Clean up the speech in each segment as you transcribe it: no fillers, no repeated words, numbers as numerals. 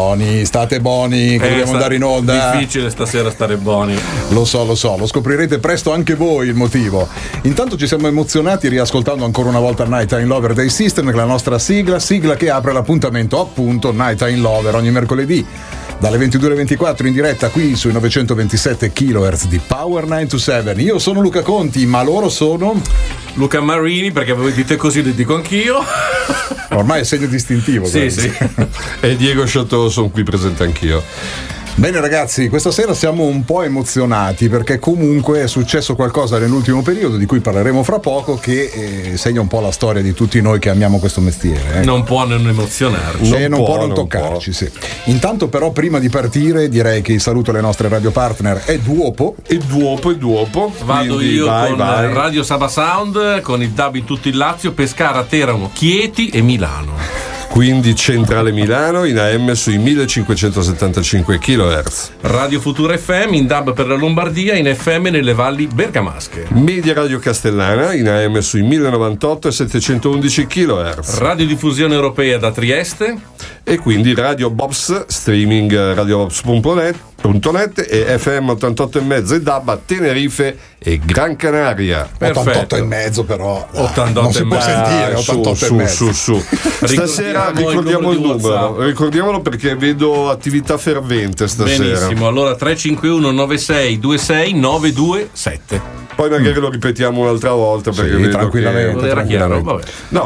buoni, che dobbiamo andare in onda. Difficile stasera stare buoni. Lo so, lo scoprirete presto anche voi il motivo. Intanto ci siamo emozionati riascoltando ancora una volta Night Time Lover dei System, che è la nostra sigla che apre l'appuntamento, appunto, Night Time Lover ogni mercoledì dalle 22 alle 24 in diretta qui sui 927 kHz di Power 927. Io sono Luca Conti, ma loro sono Luca Marini, perché voi dite così, lo dico anch'io. Ormai è segno distintivo. Sì. E Diego Chateau, sono qui presente anch'io. Bene ragazzi, questa sera siamo un po' emozionati perché comunque è successo qualcosa nell'ultimo periodo di cui parleremo fra poco che segna un po' la storia di tutti noi che amiamo questo mestiere. Non può non emozionarci. Non può non toccarci, sì. Intanto però prima di partire direi che il saluto alle nostre radio partner è Duopo. Vado quindi io vai. Radio Saba Sound con il DAB in tutto il Lazio, Pescara, Teramo, Chieti e Milano. Quindi Centrale Milano in AM sui 1575 kHz. Radio Futura FM in DAB per la Lombardia, in FM nelle valli bergamasche. Media Radio Castellana in AM sui 1098 e 711 kHz. Radiodiffusione europea da Trieste. E quindi Radio Bobs, streaming radiobobs.net e FM 88,5 e DAB a Tenerife e Gran Canaria. 88,5 però 88 non si può sentire. 88,5 su. Stasera ricordiamo il numero, ricordiamolo perché vedo attività fervente stasera. Benissimo, allora 351 96 26 927. Poi magari lo ripetiamo un'altra volta perché vedo tranquillamente. Non era chiaro? Vabbè. No,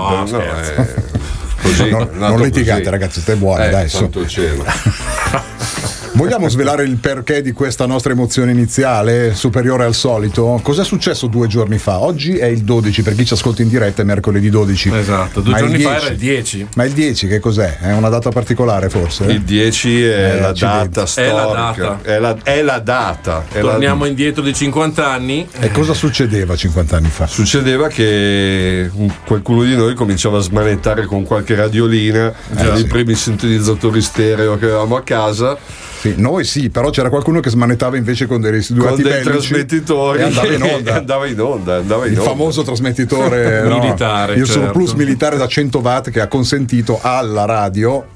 così, non litigate così. Ragazzi, stai buoni, dai, santo cielo. Vogliamo svelare il perché di questa nostra emozione iniziale, superiore al solito? Cos'è successo 2 giorni fa? Oggi è il 12, per chi ci ascolta in diretta è mercoledì 12. Esatto, 2 giorni fa era il 10. Ma il 10 che cos'è? È una data particolare forse? Il 10 è la data storica. È la data. Torniamo indietro di 50 anni. E cosa succedeva 50 anni fa? Succedeva che qualcuno di noi cominciava a smanettare con qualche radiolina, i primi sintonizzatori stereo che avevamo a casa. Sì, noi sì, però c'era qualcuno che smanettava invece con dei restituati con dei trasmettitori e andava in onda. Il famoso trasmettitore militare, il surplus militare da 100 watt che ha consentito alla radio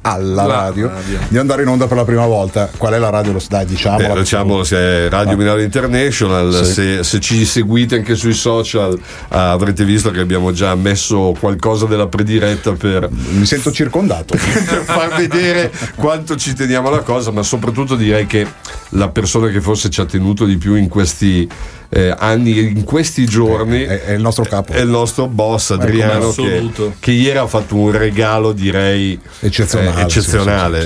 di andare in onda per la prima volta. Qual è la radio? Diciamolo, se è Radio Milano International. Sì. Se ci seguite anche sui social avrete visto che abbiamo già messo qualcosa della prediretta mi sento circondato per far vedere quanto ci teniamo alla cosa, ma soprattutto direi che la persona che forse ci ha tenuto di più in questi anni, in questi giorni è il nostro capo, è il nostro boss Adriano che ieri ha fatto un regalo direi eccezionale,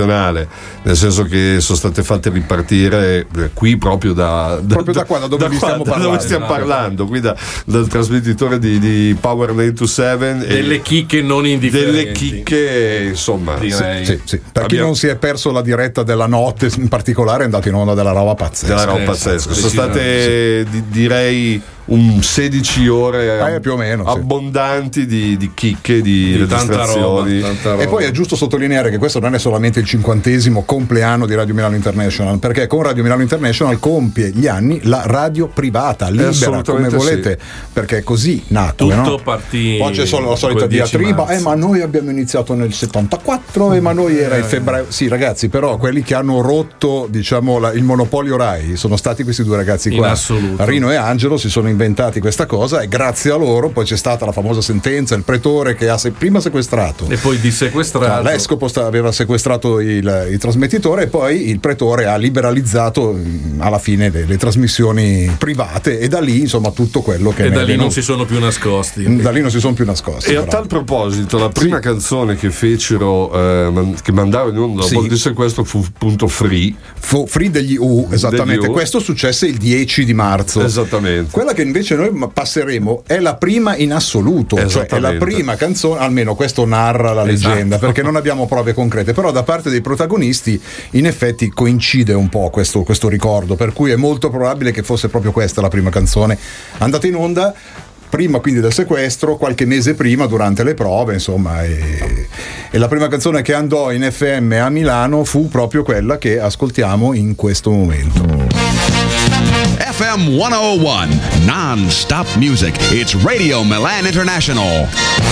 nel senso che sono state fatte ripartire qui proprio da qua, da dove stiamo parlando, qui dal trasmettitore di Power 927 delle chicche non indifferenti, delle chicche insomma sì. Per chi non si è perso la diretta della notte in particolare è andato in onda della roba pazzesca. Sono state direi un 16 ore più o meno abbondanti di chicche, di registrazioni, tanta roba. E poi è giusto sottolineare che questo non è solamente il 50° compleanno di Radio Milano International, perché con Radio Milano International compie gli anni la radio privata libera, come volete, perché è così nato, tutto partì. Poi c'è solo la solita diatriba, ma noi abbiamo iniziato nel 74 ma noi era il febbraio. Sì ragazzi, però quelli che hanno rotto il monopolio Rai sono stati questi 2 ragazzi qua, in assoluto. Rino e Angelo si sono inventati questa cosa e grazie a loro poi c'è stata la famosa sentenza, il pretore che ha prima sequestrato e poi dissequestrato, l'escopo aveva sequestrato il trasmettitore e poi il pretore ha liberalizzato alla fine le trasmissioni private e da lì insomma tutto quello che da lì non si sono più nascosti e a tal proposito la prima canzone che fecero che mandarono in onda dopo il dissequestro fu appunto Free degli esattamente, questo successe il 10 di marzo, esattamente. Quella che invece noi passeremo è la prima in assoluto, cioè è la prima canzone, almeno questo narra la leggenda, perché non abbiamo prove concrete, però da parte dei protagonisti in effetti coincide un po' questo ricordo, per cui è molto probabile che fosse proprio questa la prima canzone andata in onda prima quindi del sequestro, qualche mese prima durante le prove, insomma, e la prima canzone che andò in FM a Milano fu proprio quella che ascoltiamo in questo momento. FM 101, non-stop music. It's Radio Milan International.